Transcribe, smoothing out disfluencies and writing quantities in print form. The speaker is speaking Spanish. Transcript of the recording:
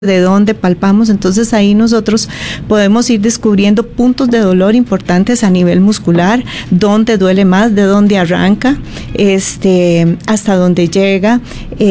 de dónde palpamos, entonces ahí nosotros podemos ir descubriendo puntos de dolor importantes a nivel muscular, dónde duele más, de dónde arranca, hasta dónde llega,